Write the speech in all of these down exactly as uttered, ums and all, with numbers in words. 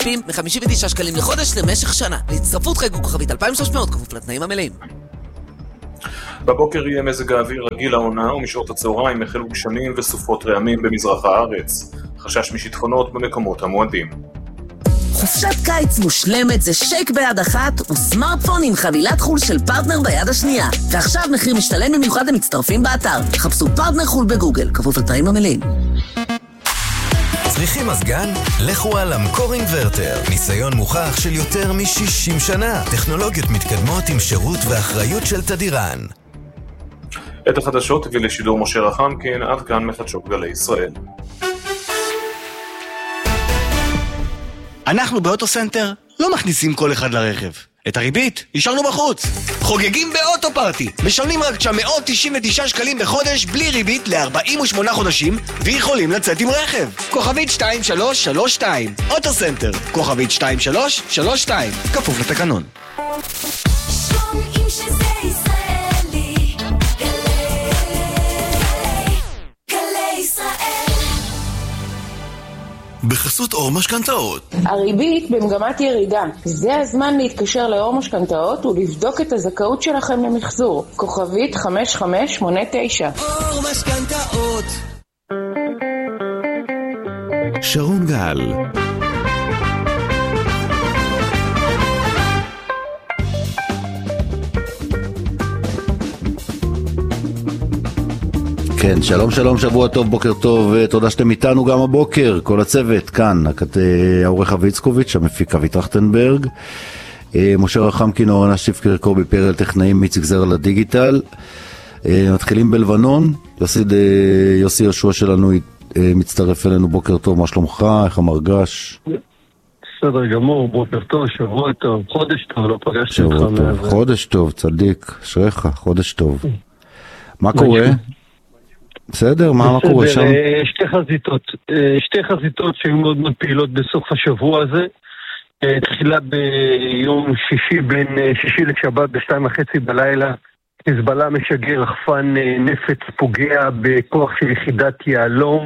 משתפים מ-חמישים ותשעה שקלים לחודש למשך שנה. להצטרפות חייגו כוכבית אלפיים ושלוש מאות כפוף לתנאים המלאים. בבוקר יהיה מזג האוויר רגיל העונה ומשעות הצהריים החלו גשמים וסופות רעמים במזרח הארץ. חשש משיטפונות במקומות המועדים. חופשת קיץ מושלמת זה שייק ביד אחת וסמארטפון עם חבילת חול של פרטנר ביד השנייה. ועכשיו מחיר משתלם במיוחד למצטרפים באתר. חפשו פרטנר חול בגוגל, כפוף לתנאים המלאים. צריכים מזגן? לכו על אמקור אינברטר. ניסיון מוכח של יותר מ-שישים שנה. טכנולוגיות מתקדמות עם שירות ואחריות של תדירן. את החדשות הביא לשידור משה רחמקין, עד כאן מחדשות גלי ישראל. אנחנו באוטוסנטר לא מכניסים כל אחד לרכב. את הריבית השארנו בחוץ. חוגגים באוטו פארטי. משלמים רק תשע מאות תשעים ותשעה שקלים בחודש בלי ריבית ל-ארבעים ושמונה חודשים ויכולים לצאת עם רכב. כוכבית שתיים שלוש שלוש שתיים. אוטוסנטר. כוכבית שתיים שלוש שלוש שתיים. כפוף לתקנון. בחסות אור משכנתאות. הריבית במגמת ירידה. זה הזמן להתקשר לאור משכנתאות ולבדוק את הזכאות שלכם למחזור. כוכבית חמש חמש שמונה תשע. אור משכנתאות. שרון גל. כן, שלום שלום, שבוע טוב, בוקר טוב, תודה שאתם איתנו גם הבוקר, כל הצוות, כאן, העורך אביצקוביץ', המפיק אבי טרכטנברג, משה רחמקין, אורנה שיפקר, קובי פרל, טכנאים, מיציק זר לדיגיטל. מתחילים בלבנון, יוסי, יוסי ישוע שלנו מצטרף אלינו, בוקר טוב, מה שלומך, איך המרגש? בסדר גמור, בוקר טוב, שבוע טוב, חודש טוב, לא פגשתי אותך. שבוע טוב, חודש טוב, צדיק, אשריך, חודש טוב. מה קורה? בסדר, מה קורה שם? שתי חזיתות, שתי חזיתות שהיו מאוד מאוד פעילות בסוף השבוע הזה. תחילה ביום שישי, בין שישי לשבת בשתיים וחצי בלילה, חיזבאללה משגר רחפן נפץ פוגע בכוח של יחידת יהלום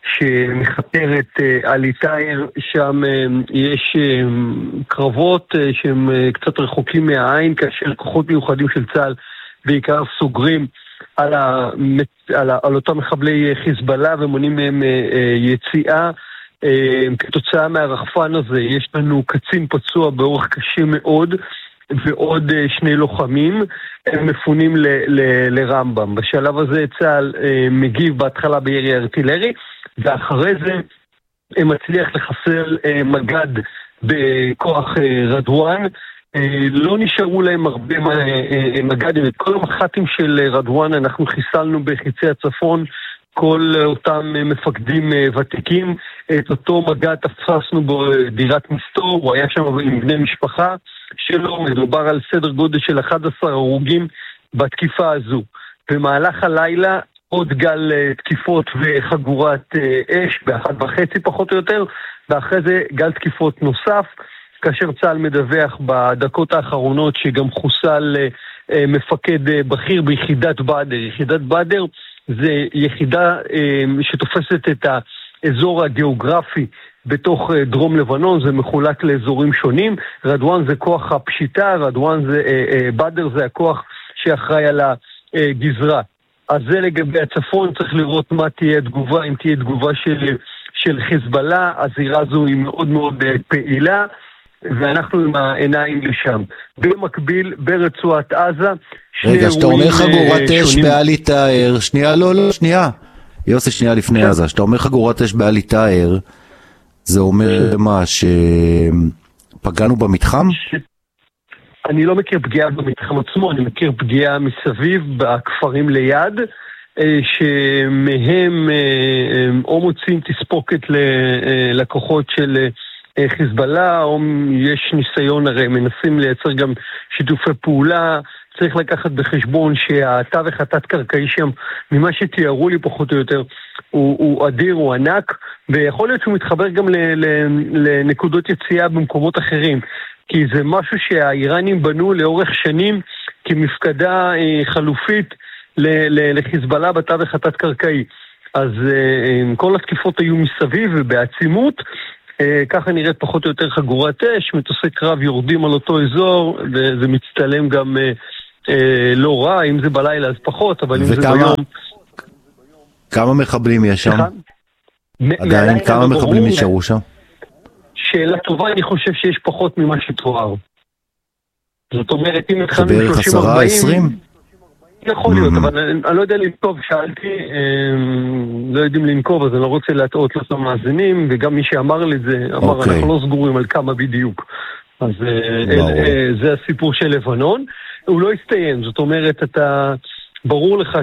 שמחתרת על איתאיר. שם יש קרבות שהם קצת רחוקים מהעין, כאשר כוחות מיוחדים של צה"ל בעיקר סוגרים על, המת... על, ה... על אותם מחבלי חיזבאללה ומונים מהם יציאה. כתוצאה מהרחפן הזה יש לנו קצין פצוע באורח קשה מאוד ועוד שני לוחמים, הם מפונים ל... ל... לרמב"ם. בשלב הזה צה"ל מגיב בהתחלה בירי ארטילרי, ואחרי זה מצליח לחסל מג"ד בכוח רדואן. לא נשארו להם הרבה מג"דים. את כל המח"טים של רדואן אנחנו חיסלנו בחיצי הצפון, כל אותם מפקדים ותיקים. את אותו מג"ד תפסנו בדירת מסתור, הוא היה שם עם בני משפחה שלו. מדובר על סדר גודל של אחד עשר הרוגים בתקיפה הזו. במהלך הלילה עוד גל תקיפות וחגורת אש באחת וחצי פחות או יותר, ואחרי זה גל תקיפות נוסף, כאשר צה"ל מדווח בדקות האחרונות שגם חוסל מפקד בכיר ביחידת באדר. יחידת באדר זה יחידה שתופסת את האזור הגיאוגרפי בתוך דרום לבנון, זה מחולק לאזורים שונים. רדואן זה כוח הפשיטה, רדואן זה, באדר זה הכוח שאחראי על הגזרה. אז זה לגבי הצפון, צריך לראות מה תהיה תגובה, אם תהיה תגובה של, של חיזבאללה. הזירה הזו היא מאוד מאוד פעילה, ואנחנו עם העיניים לשם. במקביל, ברצועת עזה, רגע, שאתה אומר חגורת אש בעלי תאר, שנייה, לא, לא, שנייה. יוסי, שנייה לפני עזה, שאתה אומר חגורת אש בעלי תאר, זה אומר מה, שפגענו במתחם? אני לא מכיר פגיעה במתחם עצמו, אני מכיר פגיעה מסביב, בכפרים ליד, שמהם או מוצאים תספוקת ללקוחות של חיזבאללה, או יש ניסיון, הרי מנסים לייצר גם שיתופי פעולה. צריך לקחת בחשבון שהתווך התת-קרקעי שם, ממה שתיארו לי פחות או יותר, הוא, הוא אדיר, הוא ענק, ויכול להיות שהוא מתחבר גם ל, ל, לנקודות יציאה במקומות אחרים, כי זה משהו שהאיראנים בנו לאורך שנים כמפקדה אה, חלופית ל, ל, לחיזבאללה בתווך התת-קרקעי. אז אה, כל התקיפות היו מסביב ובעצימות, ככה נראית פחות או יותר חגורת אש, מטוסי קרב יורדים על אותו אזור, וזה מצטלם גם לא רע, אם זה בלילה אז פחות, אבל אם זה ביום... כמה מחבלים יש שם? עדיין כמה מחבלים נשארו שם? שאלה טובה, אני חושב שיש פחות ממה שתואר. זאת אומרת, אם התחלנו שלושים ארבעים... זה בערך עשרה עשרים? יכול להיות, אבל אני לא יודע לנקוב, שאלתי, לא יודעים לנקוב, אז אני לא רוצה להטעות לו את המאזינים, וגם מי שאמר לי זה, אמר, אנחנו לא סגורים על כמה בדיוק. אז זה הסיפור של לבנון. הוא לא הסתיים, זאת אומרת, אתה... ברור לך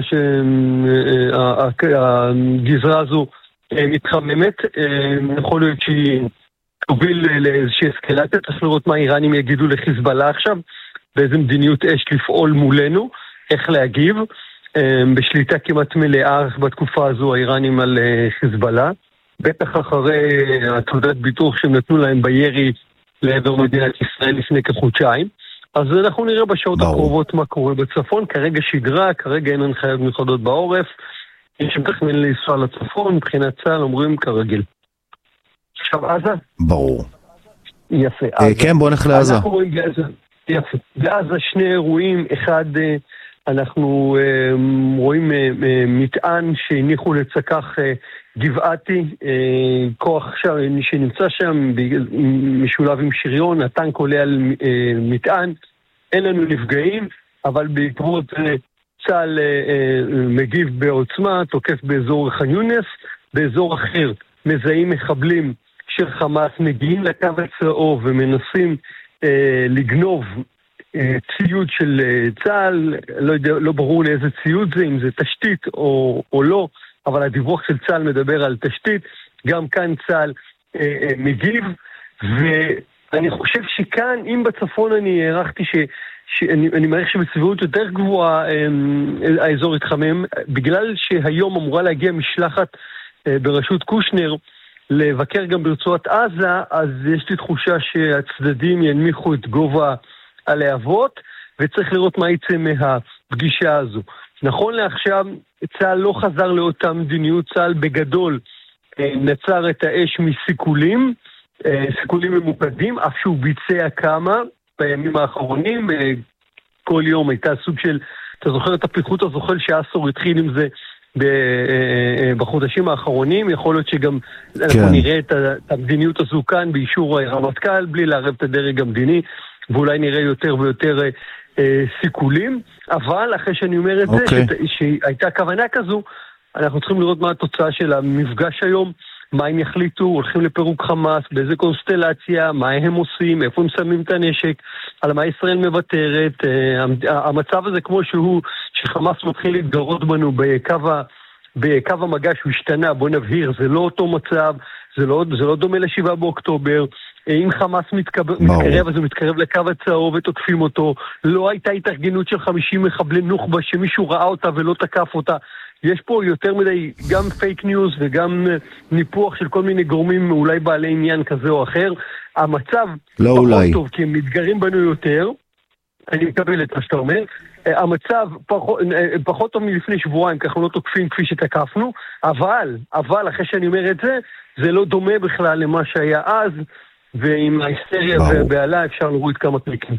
שהגזרה הזו מתחממת, יכול להיות שהיא תוביל לאיזושהי אסקלציה, צריך לראות מה האיראנים יגידו לחיזבאללה עכשיו, באיזה מדיניות אש לפעול מולנו, איך להגיב, בשליטה כמעט מלאה בתקופה הזו האיראנים על חיזבאללה, בטח אחרי התעודת ביטוח שהם נתנו להם בירי לעבר מדינת ישראל לפני כחודשיים, אז אנחנו נראה בשעות הקרובות מה קורה בצפון, כרגע שגרה, כרגע אין הנחיות מיוחדות בעורף, יש מתכנן לנסוע לצפון, מבחינת צה"ל אומרים כרגיל. עכשיו עזה? ברור. יפה. כן, בוא נלך לעזה. אנחנו רואים בעזה, יפה. בעזה שני אירועים, אחד אנחנו רואים מטען שהניחו לצקח גבעתי, כוח שנמצא שם משולב עם שריון, הטנק עולה על מטען, אין לנו נפגעים, אבל בעקבות צה"ל מגיב בעוצמה, תוקף באזור ח'אן יונס, באזור אחר מזהים מחבלים של חמאס, מגיעים לקו הצהוב ומנסים לגנוב ציוד של צה"ל, לא יודע, לא ברור לאיזה ציוד זה, אם זה תשתית או, או לא, אבל הדיווח של צה"ל מדבר על תשתית, גם כאן צה"ל אה, אה, מגיב, ואני חושב שכאן, אם בצפון אני הערכתי ש... שאני אני מעריך שבסבירות יותר גבוהה אה, האזור התחמם, בגלל שהיום אמורה להגיע משלחת אה, בראשות קושנר, לבקר גם ברצועת עזה, אז יש לי תחושה שהצדדים ינמיכו את גובה הלהבות, וצריך לראות מה יצא מהפגישה הזו. נכון לעכשיו, צה"ל לא חזר לאותה מדיניות, צה"ל בגדול נצר את האש מסיכולים, סיכולים ממוקדים, אף שהוא ביצע כמה בימים האחרונים, כל יום הייתה סוג של, אתה זוכר את הפיחות הזוחל שהאסור התחיל עם זה בחודשים האחרונים, יכול להיות שגם כן. אנחנו נראה את המדיניות הזו כאן באישור רמטכ"ל, בלי לערב את הדרג המדיני, ואולי נראה יותר ויותר אה, סיכולים, אבל אחרי שאני אומר את okay. זה, שת, שהייתה כוונה כזו, אנחנו צריכים לראות מה התוצאה של המפגש היום, מה הם יחליטו, הולכים לפירוק חמאס, באיזה קונסטלציה, מה הם עושים, איפה הם שמים את הנשק, על מה ישראל מבטרת, אה, המצב הזה כמו שהוא, שחמאס מתחיל להתגרות בנו בקו, ה, בקו המגע שהוא השתנה, בוא נבהיר, זה לא אותו מצב, זה לא, זה לא דומה לשבעה באוקטובר, אם חמאס מתקרב, מתקרב, אז הוא מתקרב לקו הצהוב ותוקפים אותו. לא הייתה התארגנות של חמישים מחבלי נוח'בה שמישהו ראה אותה ולא תקף אותה. יש פה יותר מדי גם פייק ניוז וגם ניפוח של כל מיני גורמים אולי בעלי עניין כזה או אחר. המצב לא פחות אולי. טוב כי הם מתגרים בנו יותר. אני מקבל את מה שאתה אומר. המצב פחות, פחות טוב מלפני שבועיים, כי אנחנו לא תוקפים כפי שתקפנו, אבל, אבל אחרי שאני אומר את זה, זה לא דומה בכלל למה שהיה אז, ועם ההיסטריה והבעלה אפשר לראות כמה קליקים.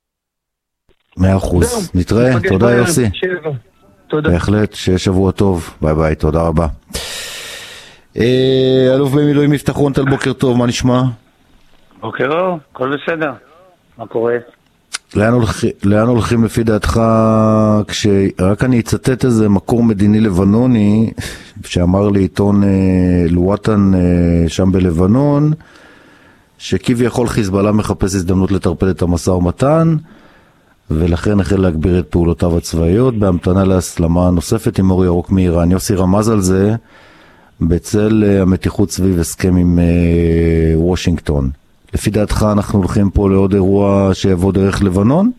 מאה אחוז. נתראה, תודה יוסי. תודה. בהחלט, שיהיה שבוע טוב. ביי ביי, תודה רבה. אלוף במילואים יפתח רונטל, בוקר טוב, מה נשמע? בוקר טוב, הכל בסדר. מה קורה? לאן הולכים, לאן הולכים לפי דעתך, כשרק אני אצטט איזה מקור מדיני לבנוני, שאמר לי עיתון לואטן שם בלבנון, שכביכול חיזבאללה מחפש הזדמנות לטרפד את המשא ומתן, ולכן החל להגביר את פעולותיו הצבאיות, בהמתנה להסלמה נוספת עם אור ירוק מאיראן. יוסי רמז על זה, בצל המתיחות סביב הסכם עם וושינגטון. לפי דעתך אנחנו הולכים פה לעוד אירוע שיבוא דרך לבנון?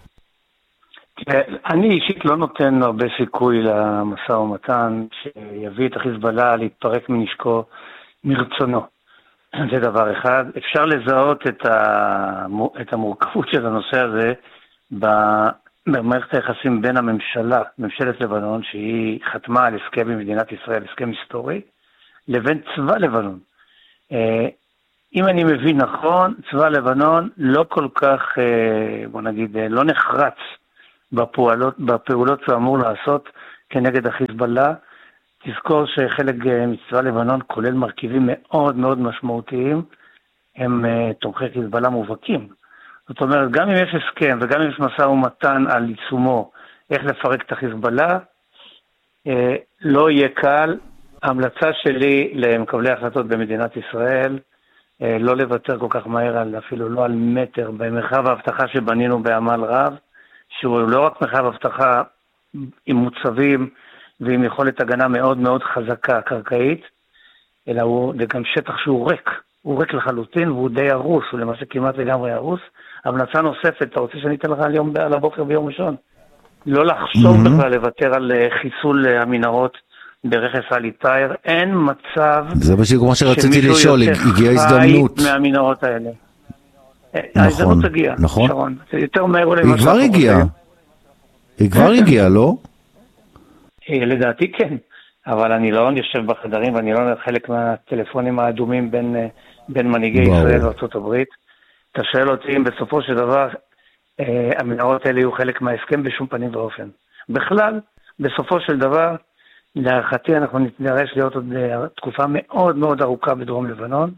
אני אישית לא נותן הרבה סיכוי למשא ומתן שיביא את החיזבאללה להתפרק מנשקו מרצונו. זה דבר אחד. אפשר לזהות את, המו, את המורכבות של הנושא הזה במערכת היחסים בין הממשלה, ממשלת לבנון, שהיא חתמה על הסכם במדינת ישראל, הסכם היסטורי, לבין צבא לבנון. אם אני מבין נכון, צבא לבנון לא כל כך, בוא נגיד, לא נחרץ בפעולות, בפעולות שהוא אמור לעשות כנגד החיזבאללה. תזכור שחלק מצבא לבנון, כולל מרכיבים מאוד מאוד משמעותיים, הם תומכי חיזבאללה מובהקים. זאת אומרת, גם אם יש הסכם וגם אם יש משא ומתן על יישומו, איך לפרק את החיזבאללה, לא יהיה קל. ההמלצה שלי למקבלי החלטות במדינת ישראל, לא לוותר כל כך מהר על, אפילו לא על מטר, במרחב ההבטחה שבנינו בעמל רב, שהוא לא רק מרחב הבטחה עם מוצבים ועם יכולת הגנה מאוד מאוד חזקה, קרקעית, אלא הוא גם שטח שהוא ריק, הוא ריק לחלוטין והוא די הרוס, הוא למעשה כמעט לגמרי הרוס. המלצה נוספת, אתה רוצה שאני אתן לך על, יום, על הבוקר ביום ראשון? לא לחשוב mm-hmm. בכלל לוותר על חיסול המנהרות ברכס אליטאיר, אין מצב זה בדיוק מה שרציתי לשאול, הגיעה הזדמנות מהמנהרות האלה. ההזדמנות תגיע, נכון. שרון. זה יותר מהר אולי היא כבר הגיעה. היא כבר הגיעה, לא? לדעתי כן, אבל אני לא יושב בחדרים ואני לא חלק מהטלפונים האדומים בין, בין מנהיגי ישראל וארצות הברית. אתה שואל אותי אם בסופו של דבר המנהרות האלה יהיו חלק מההסכם בשום פנים ואופן. בכלל, בסופו של דבר, להערכתי אנחנו נדרש להיות עוד תקופה מאוד מאוד ארוכה בדרום לבנון,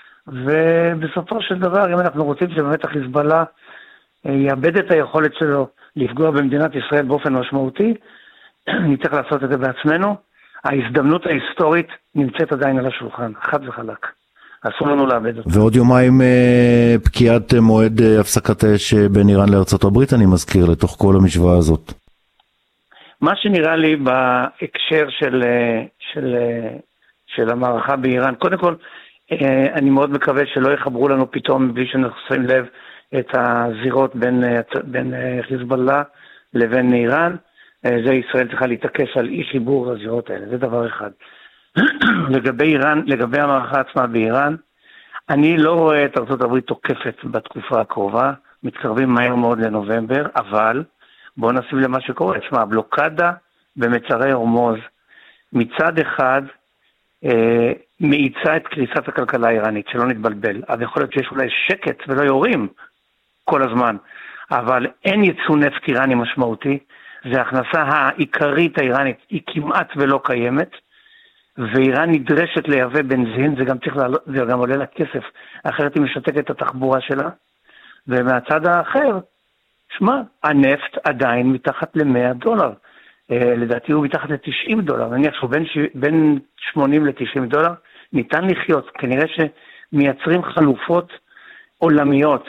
ובסופו של דבר, אם אנחנו רוצים שבאמת החיזבאללה יאבד את היכולת שלו לפגוע במדינת ישראל באופן משמעותי, נצטרך לעשות את זה בעצמנו. ההזדמנות ההיסטורית נמצאת עדיין על השולחן, חד וחלק. אסור לנו לאבד אותה. ועוד יומיים אה, פקיעת מועד אה, הפסקת האש בין איראן לארצות הברית, אני מזכיר, לתוך כל המשוואה הזאת. מה שנראה לי בהקשר של, של, של המערכה באיראן, קודם כל, אני מאוד מקווה שלא יחברו לנו פתאום, בלי שנשים לב, את הזירות בין, בין חיזבאללה לבין איראן. זה ישראל צריכה להתעקש על אי חיבור הזירות האלה, זה דבר אחד. לגבי איראן, לגבי המערכה עצמה באיראן, אני לא רואה את ארצות הברית תוקפת בתקופה הקרובה, מתקרבים מהר מאוד לנובמבר, אבל בואו נשים למה שקורה. תשמע, הבלוקדה במצרי הורמוז, מצד אחד, אה, מאיצה את קריסת הכלכלה האיראנית, שלא נתבלבל. אז יכול להיות שיש אולי שקט ולא יורים כל הזמן, אבל אין ייצוא נפט איראני משמעותי, זה ההכנסה העיקרית האיראנית, היא כמעט ולא קיימת, ואיראן נדרשת לייבא בנזין, זה גם צריך לעלות, זה גם עולה לה כסף, אחרת היא משתקת את התחבורה שלה, ומהצד האחר, שמע, הנפט עדיין מתחת ל-מאה דולר, אה, לדעתי הוא מתחת ל-תשעים דולר, נניח שהוא בין, ש... בין שמונים ל-תשעים דולר, ניתן לחיות, כנראה שמייצרים חלופות עולמיות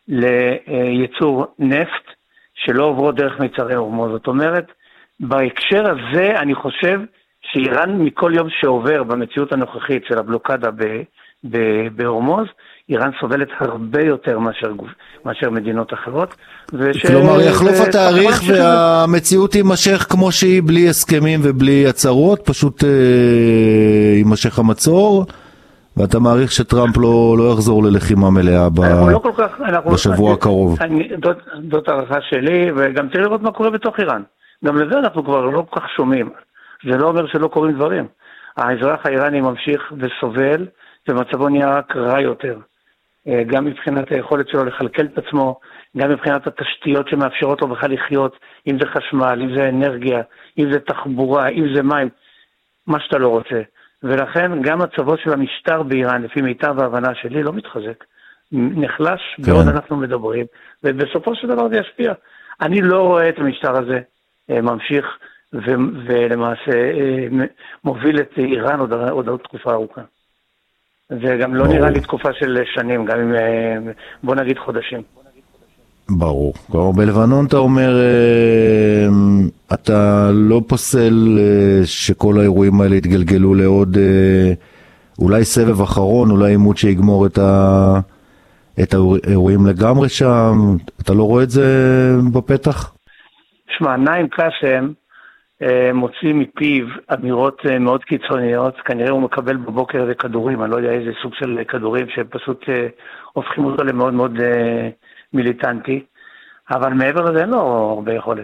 לייצור נפט, שלא עוברו דרך מצרי הורמוז. זאת אומרת, בהקשר הזה אני חושב שאיראן מכל יום שעובר במציאות הנוכחית של הבלוקדה בהורמוז, איראן סובלת הרבה יותר מאשר, מאשר מדינות אחרות. וש... כלומר, יחלוף התאריך והמציאות יימשך כמו שהיא, בלי הסכמים ובלי הצהרות, פשוט אה, יימשך המצור, ואתה מעריך שטראמפ לא, לא יחזור ללחימה מלאה ב... לא כל כך, אנחנו, בשבוע אני, הקרוב. אני, זאת, זאת הערכה שלי, וגם צריך לראות מה קורה בתוך איראן. גם לזה אנחנו כבר לא כל כך שומעים. זה לא אומר שלא קורים דברים. האזרח האיראני ממשיך וסובל, ומצבו נהיה רק רע יותר. גם מבחינת היכולת שלו לכלכל את עצמו, גם מבחינת התשתיות שמאפשרות לו בכלל לחיות, אם זה חשמל, אם זה אנרגיה, אם זה תחבורה, אם זה מים, מה שאתה לא רוצה. ולכן גם מצבו של המשטר באיראן, לפי מיטב ההבנה שלי, לא מתחזק. נחלש בעוד אנחנו מדברים, ובסופו של דבר זה ישפיע. אני לא רואה את המשטר הזה ממשיך, ו- ולמעשה מוביל את איראן עוד, עוד, עוד תקופה ארוכה. זה גם לא נראה לי תקופה של שנים, גם אם בוא נגיד חודשים. ברור. כבר בלבנון אתה אומר, אתה לא פוסל שכל האירועים האלה יתגלגלו לעוד אולי סבב אחרון, אולי עימות שיגמור את, ה... את האירועים לגמרי שם, אתה לא רואה את זה בפתח? שמע, נעים קאסם מוציא מפיו אמירות מאוד קיצוניות, כנראה הוא מקבל בבוקר איזה כדורים, אני לא יודע איזה סוג של כדורים שפשוט הופכים אותו למאוד מאוד מיליטנטי, אבל מעבר לזה אין לו הרבה יכולת.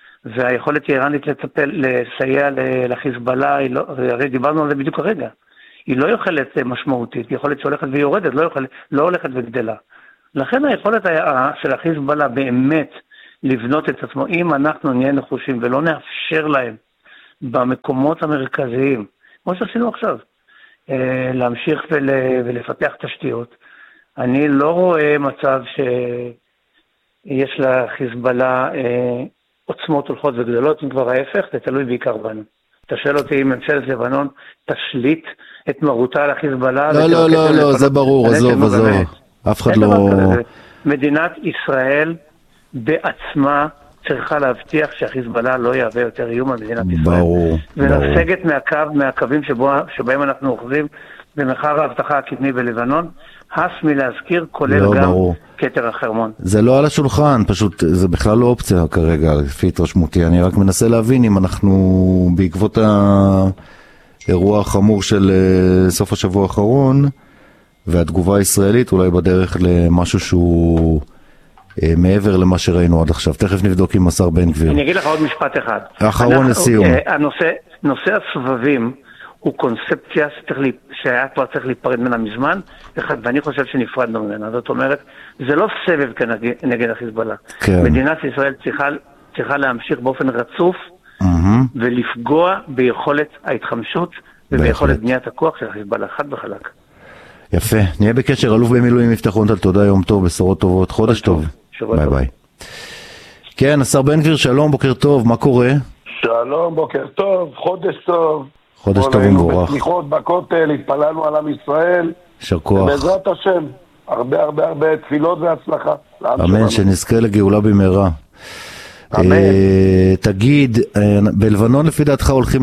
והיכולת האיראנית לטפל, לסייע לחיזבאללה, לא, הרי דיברנו על זה בדיוק הרגע. היא לא יכולת משמעותית, היא יכולת שהולכת ויורדת, לא, יכולת, לא הולכת וגדלה. לכן היכולת של החיזבאללה באמת לבנות את עצמו, אם אנחנו נהיה נחושים ולא נאפשר להם במקומות המרכזיים, כמו שעשינו עכשיו, להמשיך ול, ולפתח תשתיות, אני לא רואה מצב שיש לחיזבאללה עוצמות הולכות וגדלות, אם כבר ההפך, זה תלוי בעיקר בנו. אתה שואל אותי אם ממשלת לבנון תשליט את מרותה על החיזבאללה. לא, לא, לא, לא, זה ברור, עזוב, עזוב. אף אחד לא... מדינת ישראל בעצמה צריכה להבטיח שהחיזבאללה לא יהווה יותר איום על מדינת ישראל. ברור, ברור. ונסגת מהקו, מהקווים שבו, שבהם אנחנו אוחזים במחר ההבטחה הקדמי בלבנון, הס מלהזכיר, כולל לא, גם ברור. כתר החרמון. זה לא על השולחן, פשוט זה בכלל לא אופציה כרגע, לפי התרשמותי. אני רק מנסה להבין אם אנחנו בעקבות האירוע החמור של סוף השבוע האחרון, והתגובה הישראלית אולי בדרך למשהו שהוא אה, מעבר למה שראינו עד עכשיו. תכף נבדוק עם השר בן גביר. אני אגיד לך עוד משפט אחד. האחרון לסיום. אה, הנושא, נושא הסבבים הוא קונספציה שצריך לי, שהיה כבר צריך להיפרד ממנה מזמן, ואני חושב שנפרדנו ממנה. זאת אומרת, זה לא סבב כנגד, נגד החיזבאללה. כן. מדינת ישראל צריכה, צריכה להמשיך באופן רצוף, mm-hmm. ולפגוע ביכולת ההתחמשות, וביכולת בניית הכוח של החיזבאללה, חד וחלק. יפה, נהיה בקשר, אלוף במילואים יפתחון, תודה, יום טוב, בשורות טובות, חודש טוב. ביי ביי. כן, השר בן גביר, שלום, בוקר טוב, מה קורה? שלום, בוקר טוב, חודש טוב. חודש טוב ומבורך. בסליחות בכותל, התפללנו על עם ישראל. יישר כוח. ובעזרת השם, הרבה הרבה הרבה תפילות והצלחה. אמן, שנזכה לגאולה במהרה. אמן. תגיד, בלבנון לפי דעתך הולכים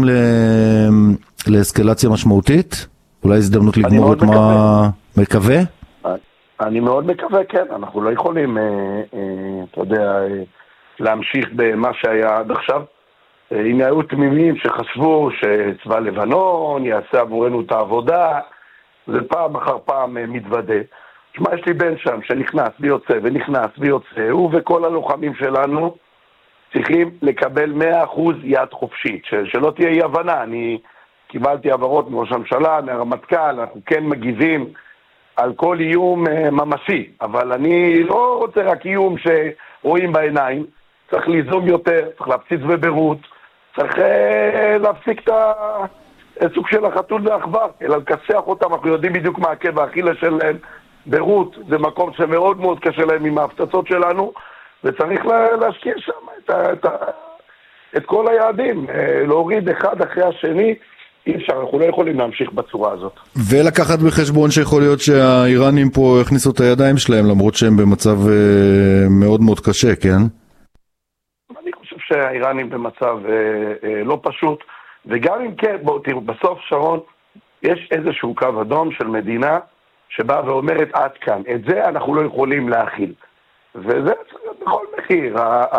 לאסקלציה משמעותית? אולי הזדמנות לגמור את מה... מקווה? אני מאוד מקווה, כן. אנחנו לא יכולים, אתה יודע, להמשיך במה שהיה עד עכשיו. אם היו תמימים שחשבו שצבא לבנון יעשה עבורנו את העבודה, זה פעם אחר פעם מתוודה. שמה, יש לי בן שם שנכנס ויוצא ונכנס ויוצא, הוא וכל הלוחמים שלנו צריכים לקבל מאה אחוז יד חופשית, שלא תהיה אי הבנה. אני... קיבלתי עברות מראש הממשלה, מהרמטכ"ל, אנחנו כן מגיבים על כל איום ממשי, אבל אני לא רוצה רק איום שרואים בעיניים, צריך ליזום יותר, צריך להפציץ בבירות, צריך להפסיק את הסוג של החתול והאחווה, אלא לקסח אותם, אנחנו יודעים בדיוק מה עקב האכילה שלהם, בירות זה מקום שמאוד מאוד קשה להם עם ההפצצות שלנו, וצריך להשקיע שם את, את, את כל היעדים, להוריד אחד אחרי השני, אי אפשר, אנחנו לא יכולים להמשיך בצורה הזאת. ולקחת בחשבון שיכול להיות שהאיראנים פה הכניסו את הידיים שלהם, למרות שהם במצב אה, מאוד מאוד קשה, כן? אני חושב שהאיראנים במצב אה, אה, לא פשוט, וגם אם כן, בואו תראו, בסוף שרון, יש איזשהו קו אדום של מדינה, שבאה ואומרת עד כאן. את זה אנחנו לא יכולים להכיל. וזה בכל מחיר.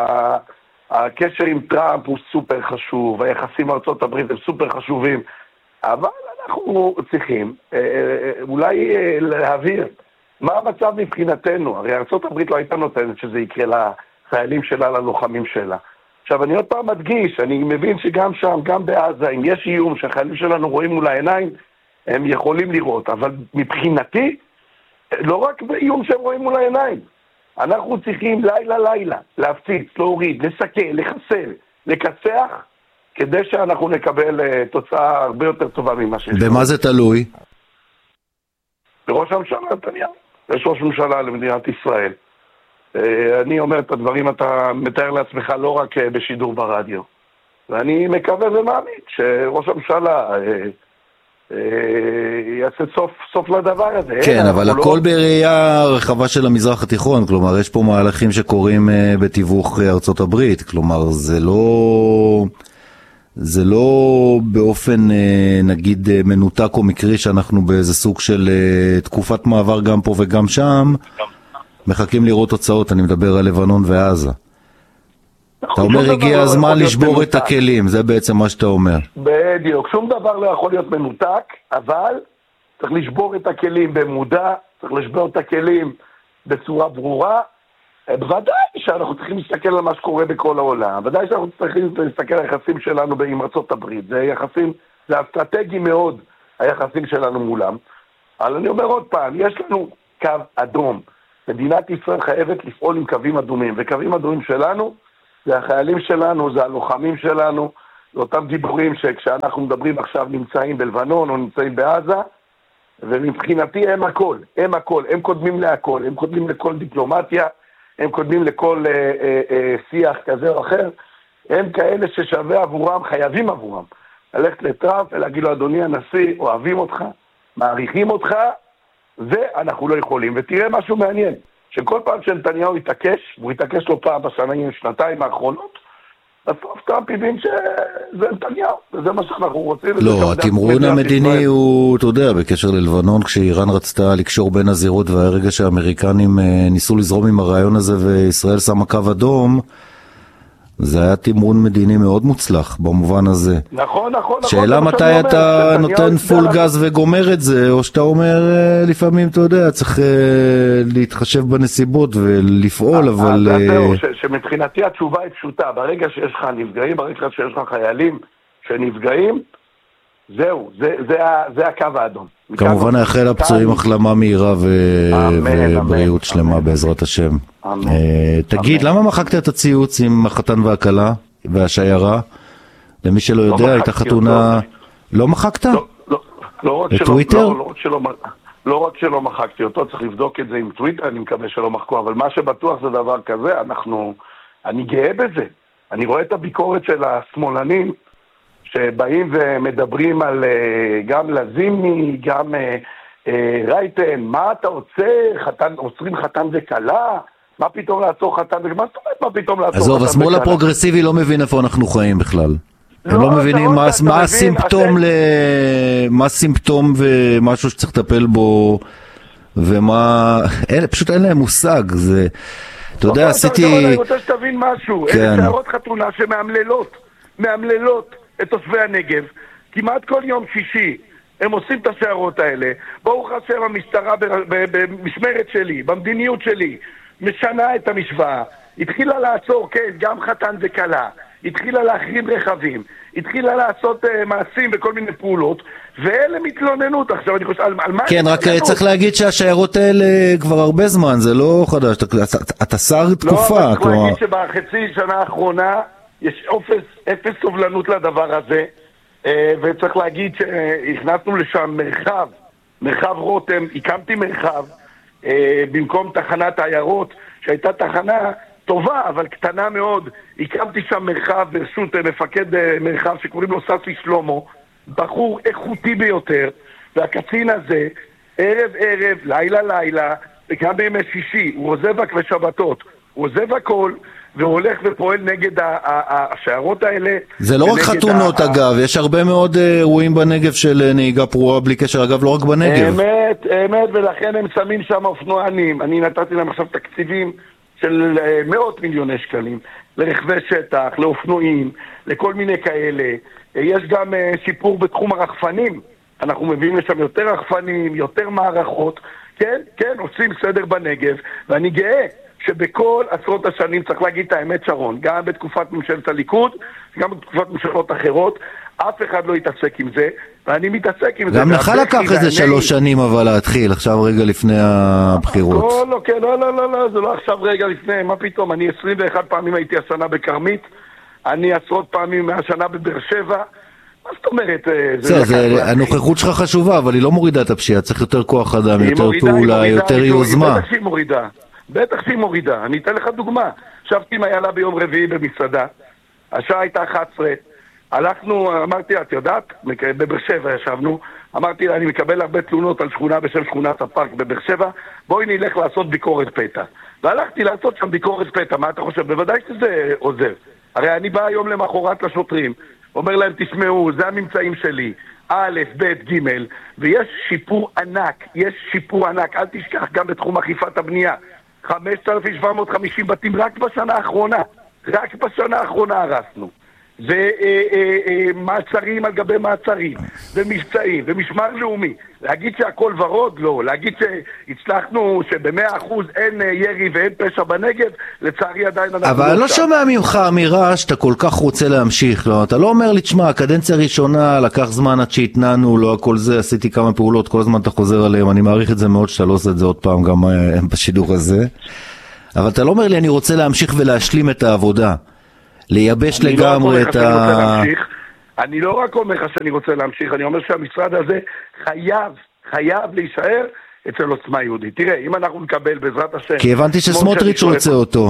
הקשר עם טראמפ הוא סופר חשוב, היחסים ארצות הברית הם סופר חשובים, אבל אנחנו צריכים אולי להעביר מה המצב מבחינתנו. הרי ארצות הברית לא הייתה נותנת שזה יקרה לחיילים שלה, ללוחמים שלה. עכשיו אני עוד פעם מדגיש, אני מבין שגם שם, גם בעזה, אם יש איום שהחיילים שלנו רואים מול העיניים, הם יכולים לראות, אבל מבחינתי, לא רק באיום שהם רואים מול העיניים, אנחנו צריכים לילה לילה להפציץ, להוריד, לסכל, לחסל, לקצח, כדי שאנחנו נקבל uh, תוצאה הרבה יותר טובה ממה שיש. במה זה תלוי? בראש הממשלה נתניהו. יש ראש ממשלה למדינת ישראל. Uh, אני אומר את הדברים, אתה מתאר לעצמך לא רק uh, בשידור ברדיו. ואני מקווה ומאמין שראש הממשלה... Uh, יעשה סוף, סוף לדבר הזה. כן, אבל הכל בראייה רחבה של המזרח התיכון, כלומר, יש פה מהלכים שקורים בתיווך ארצות הברית, כלומר, זה לא, זה לא באופן, נגיד, מנותק או מקרי שאנחנו באיזה סוג של תקופת מעבר גם פה וגם שם, מחכים לראות תוצאות, אני מדבר על לבנון ועזה. אתה אומר, הגיע הזמן לשבור את הכלים, זה בעצם מה שאתה אומר. בדיוק, שום דבר לא יכול להיות מנותק, אבל צריך לשבור את הכלים במודע, צריך לשבור את הכלים בצורה ברורה. בוודאי שאנחנו צריכים להסתכל על מה שקורה בכל העולם, ודאי שאנחנו צריכים להסתכל על היחסים שלנו עם ארצות הברית, זה יחסים, זה אסטרטגי מאוד היחסים שלנו מולם. אבל אני אומר עוד פעם, יש לנו קו אדום. מדינת ישראל חייבת לפעול עם קווים אדומים, וקווים אדומים שלנו, זה החיילים שלנו, זה הלוחמים שלנו, זה אותם גיבורים שכשאנחנו מדברים עכשיו נמצאים בלבנון או נמצאים בעזה, ומבחינתי הם הכל, הם הכל, הם קודמים להכל, הם קודמים לכל דיפלומטיה, הם קודמים לכל אה, אה, אה, שיח כזה או אחר, הם כאלה ששווה עבורם, חייבים עבורם, ללכת לטראמפ ולהגיד לו, אדוני הנשיא, אוהבים אותך, מעריכים אותך, ואנחנו לא יכולים. ותראה משהו מעניין, שכל פעם שנתניהו יתעקש, והוא יתעקש לו פעם בשנים, שנתיים האחרונות, בסוף טראמפ הבין שזה נתניהו, וזה מה שאנחנו רוצים. לא, התמרון המדיני הוא, אתה יודע, בקשר ללבנון, כשאיראן רצתה לקשור בין הזירות, והרגע שהאמריקנים ניסו לזרום עם הרעיון הזה, וישראל שמה קו אדום, זה היה תמרון מדיני מאוד מוצלח, במובן הזה. נכון, נכון, נכון. שאלה מתי אתה נותן פול גז וגומר את זה, או שאתה אומר, לפעמים, אתה יודע, צריך להתחשב בנסיבות ולפעול, אבל... זהו, שמבחינתי התשובה היא פשוטה. ברגע שיש לך נפגעים, ברגע שיש לך חיילים שנפגעים, זהו, זה הקו האדום. כמובן נאחל לפצועים החלמה מהירה ובריאות שלמה בעזרת השם. תגיד, למה מחקת את הציוץ עם החתן והכלה והשיירה? למי שלא יודע, הייתה חתונה... לא מחקת? בטוויטר? לא רק שלא מחקתי אותו, צריך לבדוק את זה עם טוויטר, אני מקווה שלא מחקו, אבל מה שבטוח זה דבר כזה, אנחנו... אני גאה בזה. אני רואה את הביקורת של השמאלנים, שבאים ומדברים על גם לזימי, גם רייטן, מה אתה עוצר, חתן, עוצרים חתן וכלה, מה פתאום לעצור חתן וכלה, מה זאת אומרת מה פתאום לעצור חתן וכלה? עזוב, השמאל הפרוגרסיבי לא מבין איפה אנחנו חיים בכלל. הם לא מבינים מה הסימפטום, מה הסימפטום ומשהו שצריך לטפל בו, ומה, פשוט אין להם מושג, זה, אתה יודע, עשיתי... אני רוצה שתבין משהו, אלה שערות חתונה שמאמללות, מאמללות, את תושבי הנגב, כמעט כל יום שישי הם עושים את השערות האלה. ברוך השם המשטרה במשמרת שלי, במדיניות שלי, משנה את המשוואה. התחילה לעצור, כן, גם חתן וכלה, התחילה להחרים רכבים, התחילה לעשות uh, מעשים וכל מיני פעולות, ואלה מתלוננות. עכשיו אני חושב, על, על מה... כן, רק צריך להגיד שהשיירות האלה כבר הרבה זמן, זה לא חדש, אתה, אתה שר תקופה. לא, אבל צריך להגיד שבחצי שנה האחרונה יש אפס, אפס סובלנות לדבר הזה, וצריך להגיד שהכנסנו לשם מרחב, מרחב רותם, הקמתי מרחב, במקום תחנת העיירות, שהייתה תחנה טובה, אבל קטנה מאוד, הקמתי שם מרחב ברשות מפקד מרחב שקוראים לו ססי שלומו, בחור איכותי ביותר, והקצין הזה, ערב ערב, לילה לילה, וגם בימי שישי, הוא עוזב רק בשבתות, הוא עוזב הכל, והוא הולך ופועל נגד השערות האלה. זה לא רק חתונות אגב, יש הרבה מאוד אירועים בנגב של נהיגה פרועה בלי קשר, אגב לא רק בנגב. אמת, אמת, ולכן הם שמים שם אופנוענים. אני נתתי להם עכשיו תקציבים של מאות מיליוני שקלים, לרכבי שטח, לאופנועים, לכל מיני כאלה. יש גם שיפור בתחום הרחפנים, אנחנו מביאים לשם יותר רחפנים, יותר מערכות, כן, כן, עושים סדר בנגב, ואני גאה. שבכל עשרות השנים, צריך להגיד את האמת שרון, גם בתקופת ממשלת הליכוד, גם בתקופת ממשלות אחרות, אף אחד לא יתעסק עם זה, ואני מתעסק עם זה. גם לך לקח איזה שלוש שנים אבל להתחיל, עכשיו רגע לפני הבחירות. לא, לא, כן, לא, לא, לא, לא, זה לא עכשיו רגע לפני, מה פתאום, אני עשרים ואחת פעמים הייתי השנה בקרמית, אני עשרות פעמים מהשנה בבאר שבע, מה זאת אומרת? הנוכחות שלך חשובה, אבל היא לא מורידה את הפשיעה, צריך יותר כוח אדם, יותר פעולה, יותר יוזמה. בטח שהיא מורידה. בטח שהיא מורידה. אני אתן לך דוגמה. שבתי עם איילה ביום רביעי במסעדה. השעה הייתה אחת עשרה. הלכנו, אמרתי, את יודעת, בבאר שבע ישבנו, אמרתי לה, אני מקבל הרבה תלונות על שכונה בשם שכונת הפארק בבאר שבע, בואי נלך לעשות ביקורת פתע. והלכתי לעשות שם ביקורת פתע. מה אתה חושב? בוודאי שזה עוזר. הרי אני בא היום למחרת לשוטרים, אומר להם, תשמעו, זה הממצאים שלי. א', ב', ג', ויש שיפור ענק, יש שיפור ענק. אל תשכח גם בתחום אכיפת הבנייה. חמשת אלפים שבע מאות וחמישים בתים רק בשנה האחרונה, רק בשנה האחרונה הרסנו. ומעצרים על גבי מעצרים, ומבצעים, ומשמר לאומי. להגיד שהכל ורוד? לא. להגיד שהצלחנו שבמאה אחוז אין ירי ואין פשע בנגב, לצערי עדיין אנחנו... אבל אני לא שומע ממך אמירה שאתה כל כך רוצה להמשיך, לא? אתה לא אומר לי, תשמע, הקדנציה הראשונה לקח זמן עד שהתנענו, לא הכל זה, עשיתי כמה פעולות, כל הזמן אתה חוזר עליהם, אני מעריך את זה מאוד שאתה לא עושה את זה עוד פעם גם בשידור הזה, אבל אתה לא אומר לי, אני רוצה להמשיך ולהשלים את העבודה. לייבש לגמרי את ה... אני לא רק אומר לך שאני רוצה להמשיך, אני אומר שהמשרד הזה חייב, חייב להישאר אצל עוצמה יהודית. תראה, אם אנחנו נקבל בעזרת השם... כי הבנתי שסמוטריץ' רוצה אותו.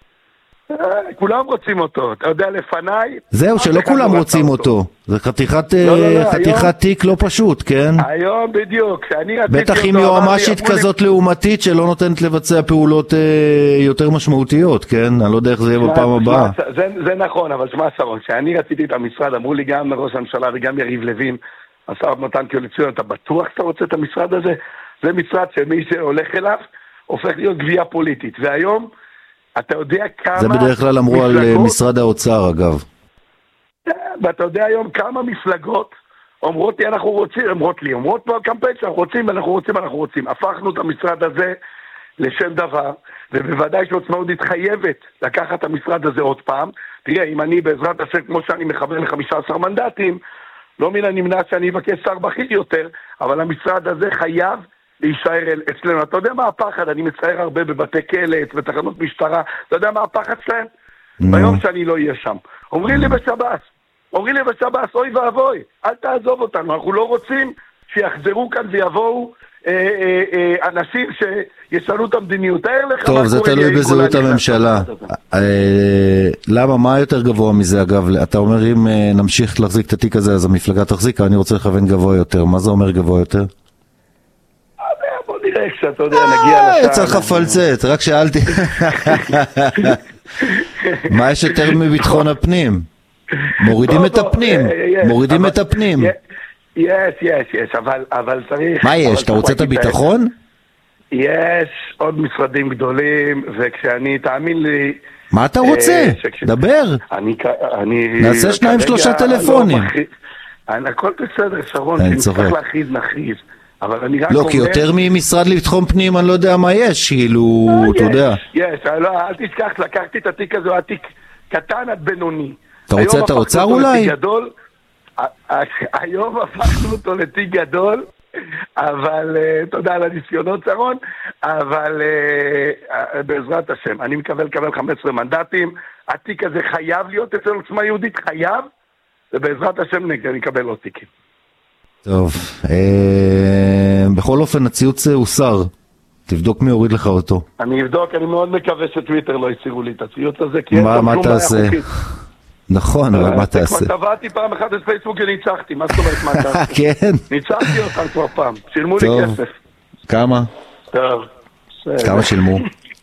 כולם רוצים אותו, אתה יודע לפניי... זהו, שלא כולם רוצים אותו. זה חתיכת תיק לא פשוט, כן? היום בדיוק, כשאני רציתי אותו... בטח עם יועמשית כזאת לעומתית שלא נותנת לבצע פעולות יותר משמעותיות, כן? אני לא יודע איך זה יהיה בפעם הבאה. זה נכון, אבל שמע שרון, כשאני רציתי את המשרד, אמרו לי גם ראש הממשלה וגם יריב לוין, השר מתן קואליציוני, אתה בטוח שאתה רוצה את המשרד הזה? זה משרד שמי שהולך אליו הופך להיות גבייה פוליטית, והיום אתה יודע כמה... זה בדרך כלל אמרו מפלגות, על משרד האוצר אגב. ואתה יודע היום כמה מפלגות אומרות לי אנחנו רוצים, אומרות לי, אומרות פה הקמפיין שאנחנו רוצים, אנחנו רוצים, אנחנו רוצים. הפכנו את המשרד הזה לשם דבר, ובוודאי שעוצמה יהודית חייבת לקחת את המשרד הזה עוד פעם. תראה, אם אני בעזרת השם, כמו שאני מכוון ל-חמישה עשר מנדטים, לא מן הנמנע שאני אבקש שר בכיר יותר, אבל המשרד הזה חייב להישאר אצלנו. אתה יודע מה הפחד? אני מצייר הרבה בבתי כלא, בתחנות משטרה. אתה יודע מה הפחד שלהם? ביום שאני לא אהיה שם. אומרים לי בשב"ס, אומרים לי בשב"ס, אוי ואבוי, אל תעזוב אותנו. אנחנו לא רוצים שיחזרו כאן ויבואו אה, אה, אה, אנשים שישנו את המדיניות. טוב, זה תלוי בזהות הממשלה. אה, למה? מה יותר גבוה מזה אגב? אתה אומר אם אה, נמשיך להחזיק את התיק הזה, אז המפלגה תחזיק, אני רוצה לכוון גבוה יותר. מה זה אומר גבוה יותר? בוא נראה כשאתה יודע, נגיע לשעה. צריך לפלצת, רק שאלתי. מה יש יותר מביטחון הפנים? מורידים את הפנים, מורידים את הפנים. יש, יש, יש, אבל צריך... מה יש? אתה רוצה את הביטחון? יש עוד משרדים גדולים, וכשאני, תאמין לי... מה אתה רוצה? דבר. נעשה שניים שלושה טלפונים. הכל בסדר, שרון, כי נצטרך להכריז, נכריז. אבל אני רק לא, כי יותר ממשרד לביטחון פנים אני לא יודע מה יש, כאילו, אתה יודע. יש, אל תשכח, לקחתי את התיק הזה, התיק קטן עד בינוני. אתה רוצה את האוצר אולי? היום הפכנו אותו לתיק גדול, אבל, תודה על הניסיונות שרון, אבל בעזרת השם, אני מקבל לקבל חמישה עשר מנדטים, התיק הזה חייב להיות אצל עוצמה יהודית, חייב, ובעזרת השם נקבל עוד תיקים. טוב, בכל אופן הציוץ הוא שר, תבדוק מי הוריד לך אותו. אני אבדוק, אני מאוד מקווה שטוויטר לא יסירו לי את הציוץ הזה, מה תעשה? נכון, אבל מה תעשה? כבר טבעתי פעם אחת את פייסבוק וניצחתי, מה זאת אומרת מה תעשה? כן. ניצחתי אותם כבר פעם, שילמו לי כסף. כמה? טוב. כמה שילמו?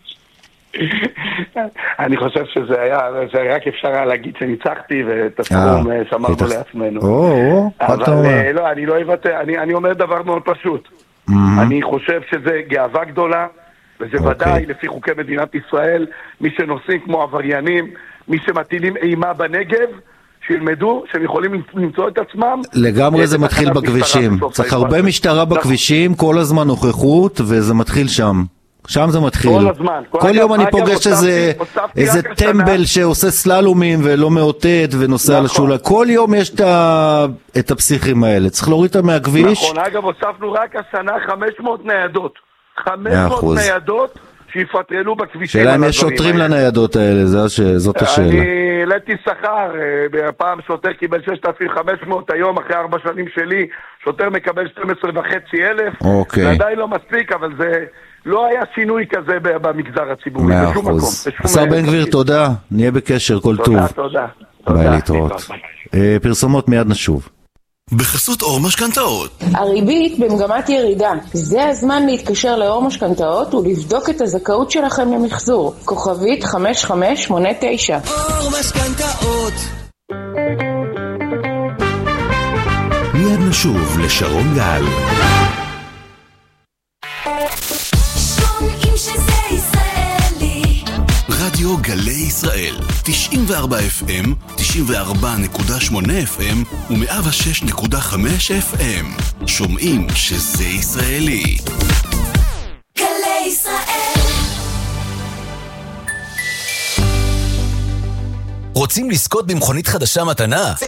אני חושב שזה היה, זה רק אפשר היה להגיד שניצחתי ואת הסכום שמרנו לעצמנו. או, אבל לא, אני לא אבטא, אני אומר דבר מאוד פשוט. אני חושב שזה גאווה גדולה, וזה ודאי לפי חוקי מדינת ישראל, מי שנוסעים כמו עבריינים, מי שמטילים אימה בנגב, שילמדו שהם יכולים למצוא את עצמם. לגמרי זה מתחיל בכבישים. צריך הרבה משטרה בכבישים, כל הזמן נוכחות, וזה מתחיל שם. שם זה מתחיל. כל הזמן. כל יום אני פוגש איזה טמבל שעושה סללומים ולא מאותת ונוסע לשולה. כל יום יש את הפסיכים האלה. צריך להוריד אותם מהכביש. נכון, אגב, הוספנו רק השנה חמש מאות ניידות. חמש מאות ניידות שיפטרלו בכבישים. שאלה אם יש שוטרים לניידות האלה, זאת השאלה. אני העליתי שכר, פעם שוטר קיבל ששת אלפים וחמש מאות, היום אחרי ארבע שנים שלי, שוטר מקבל שתים עשרה וחצי אלף. זה עדיין לא מספיק, אבל זה... לא היה שינוי כזה במגזר הציבורי, בשום מקום. השר בן גביר, תודה, נהיה בקשר, כל טוב. תודה, תודה. ביי להתראות. פרסומות מיד נשוב. בחסות אור משכנתאות. הריבית במגמת ירידה. זה הזמן להתקשר לאור משכנתאות ולבדוק את הזכאות שלכם למחזור. כוכבית חמש חמש שמונה תשע. אור משכנתאות. מיד נשוב לשרון גל. רדיו רדיו גלי ישראל, תשעים וארבע אף אם, תשעים וארבע נקודה שמונה אף אם ו-מאה ושש נקודה חמש אף אם. שומעים שזה ישראלי. גלי ישראל. רוצים לזכות במכונית חדשה מתנה?